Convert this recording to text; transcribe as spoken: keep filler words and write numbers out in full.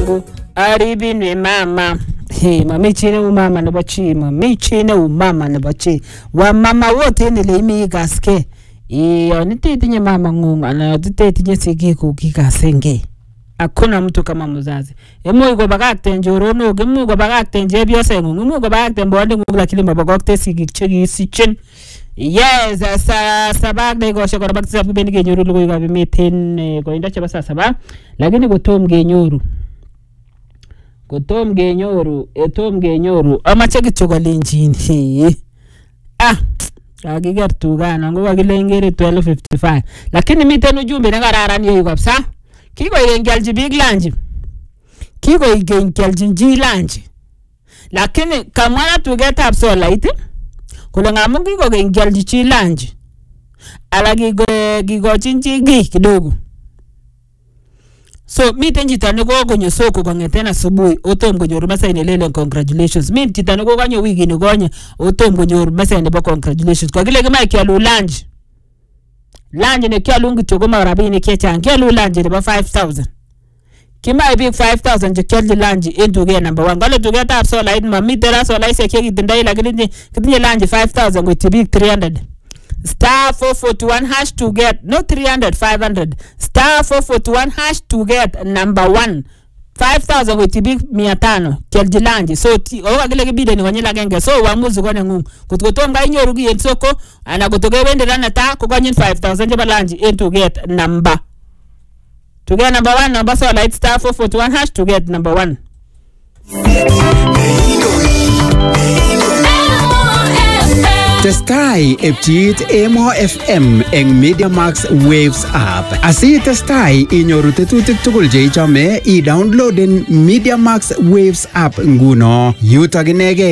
wangu aribin we mama. Hey, mami chine umama na bachi, mami chine umama na bachi. Wa mama wote nile imi gaske. Iyo nitete nye mama ngunga na nitete nye sigi kukika senge. Hakuna mtu kama mzazi. Emu iko bagakte njorono, emu iko bagakte njebyo sengu, emu iko bagakte mbonde ngula kili mbagokte sigi chegi sichin. Yes, sa sabak de go shakora bakti sabu beni genyoru lugo yuga bimeten go inda chaba sa sabak. Lakini kutom genyoru. Kutom genyoru, etom genyoru. Ama cheki chokolenjini. Ah, kagiger tugana ngo kagilengere twelve fifty-five. Lakini miten ujumbe ngararani yoyu kabisa. Kiko igengelji big lunch. Kiko igengelji nji lunch. Lakini kamwana tugeta abso light. Kule ngamu kiko igengelji chi lunch. Ala gigo gigo chinchi gi kidogo. So miten jitani go gonyo soko kongetena subuhi otom gonyo rumasa inelele congratulations. Miten jitani go gonyo wiki ni gonyo otom gonyo rumasa inelele congratulations. Kwa kile kama ikialu lunch. Lunch ne kialu ngi chogoma rabi ni kecha. Kialu lunch ni ba five thousand. Kima ibi five thousand je kialu lunch into ge number one. Galo to get up so light ma mitera so light se kegi tindai lakini kitinye lunch five thousand with big three hundred. Star four forty-one hash to get no three hundred five hundred. Star four forty-one hash to get number one. five thousand with big miatano keljilanji. So ti owa kile kibide ni wanyela genge. So wamuzi kone ngungu kutukoto mga inyoru ki yensoko ana kutoke wende rana ta kukanyin five thousand jeba lanji in to get number. To get number one number so light star four forty-one hash to get number one. Testai epchit Emo F M eng Media Max Waves app. Asi testai inyoru tetutik tugul je ichome i downloaden Media Max Waves app nguno. Yuto ginege